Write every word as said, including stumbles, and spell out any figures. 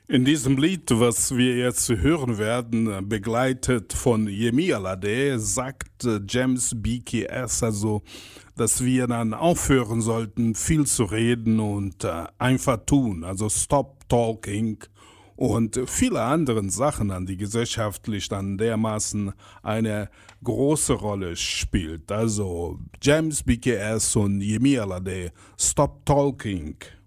In diesem Lied, was wir jetzt hören werden, begleitet von Yemi Alade, sagt äh, James B K S also, dass wir dann aufhören sollten, viel zu reden und äh, einfach tun. Also stop talking und viele andere Sachen, an die gesellschaftlich dann dermaßen eine große Rolle spielt. Also James B K S und Yemi Alade, stop talking.